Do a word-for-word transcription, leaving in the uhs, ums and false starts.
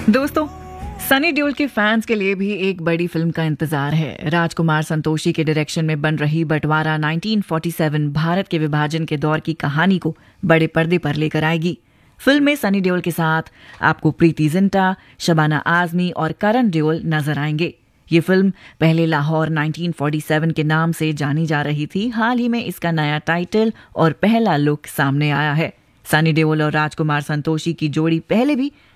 दोस्तों, सनी देओल के फैंस के लिए भी एक बड़ी फिल्म का इंतजार है। राजकुमार संतोषी के डायरेक्शन में बन रही बंटवारा उन्नीस सौ सैंतालीस भारत के विभाजन के दौर की कहानी को बड़े पर्दे पर लेकर आएगी। फिल्म में सनी देओल के साथ आपको प्रीति जिंटा, शबाना आजमी और करण देओल नजर आएंगे। ये फिल्म पहले लाहौर उन्नीस सौ सैंतालीस के नाम से जानी जा रही थी। हाल ही में इसका नया टाइटल और पहला लुक सामने आया है। सनी देओल और राजकुमार संतोषी की जोड़ी पहले भी